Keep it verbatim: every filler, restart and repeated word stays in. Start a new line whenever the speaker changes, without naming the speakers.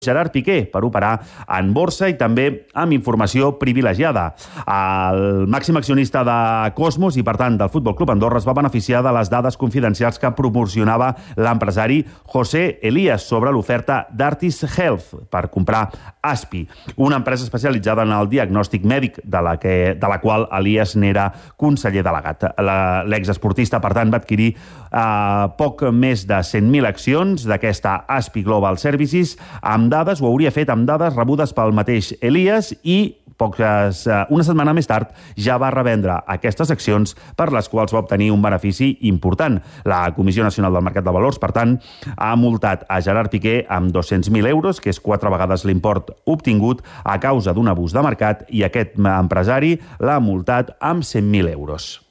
Gerard Piqué per operar en borsa i també amb informació privilegiada. El màxim accionista de Cosmos i, per tant, del Futbol Club Andorra es va beneficiar de les dades confidencials que proporcionava l'empresari José Elías sobre l'oferta d'Artis Health per comprar Aspi, una empresa especialitzada en el diagnòstic mèdic de la, que, de la qual Elías n'era conseller delegat. L'exesportista, per tant, va adquirir eh, poc més de cent mil accions d'aquesta Aspi Global Services amb dades, ho hauria fet amb dades rebudes pel mateix Elías i poques, una setmana més tard ja va revendre aquestes accions per les quals va obtenir un benefici important. La Comissió Nacional del Mercat de Valors, per tant, ha multat a Gerard Piqué amb dos-cents mil euros, que és quatre vegades l'import obtingut a causa d'un abús de mercat, i aquest empresari l'ha multat amb cent mil euros.